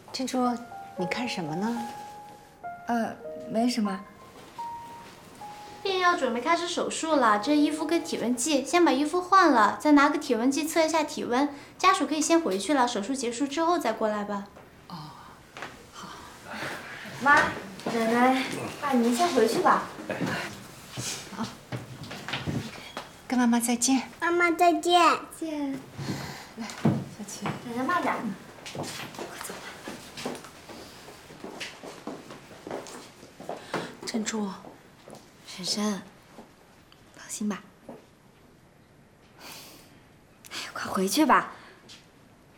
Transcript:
珍珠，你看什么呢？ 没什么。 病人要准备开始手术了，这衣服跟体温计，先把衣服换了，再拿个体温计测一下体温。家属可以先回去了，手术结束之后再过来吧。 哦，好。妈，奶奶，爸，您先回去吧。 好，跟妈妈再见。 妈妈再见。 见。 来，小琪， 奶奶慢点。 珍珠， 婶婶，放心吧。哎呀，快回去吧，